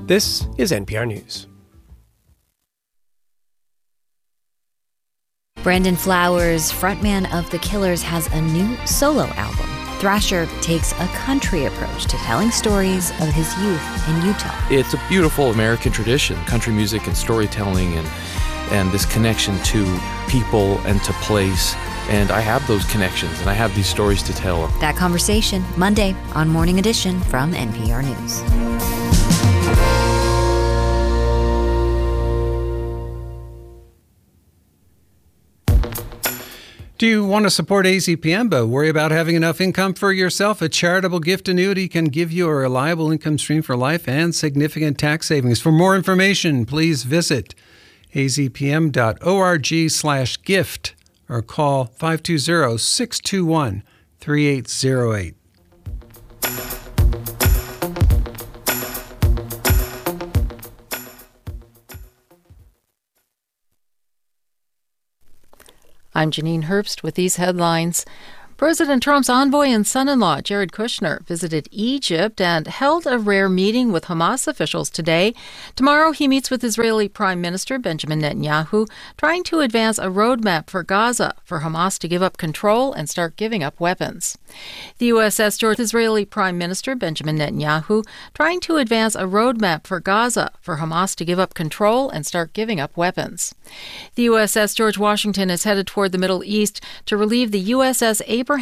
This is NPR News. Brandon Flowers, frontman of The Killers, has a new solo album. Thrasher takes a country approach to telling stories of his youth in Utah. It's a beautiful American tradition, country music and storytelling and this connection to people and to place. And I have those connections and I have these stories to tell. That conversation, Monday on Morning Edition from NPR News. Do you want to support AZPM but worry about having enough income for yourself? A charitable gift annuity can give you a reliable income stream for life and significant tax savings. For more information, please visit azpm.org/gift or call 520-621-3808. I'm Janine Herbst with these headlines. President Trump's envoy and son-in-law, Jared Kushner, visited Egypt and held a rare meeting with Hamas officials today. Tomorrow, he meets with Israeli Prime Minister Benjamin Netanyahu, trying to advance a roadmap for Gaza for Hamas to give up control and start giving up weapons. The USS George Israeli Prime Minister Benjamin Netanyahu, trying to advance a roadmap for Gaza for Hamas to give up control and start giving up weapons. The USS George Washington is headed toward the Middle East to relieve the USS Abraham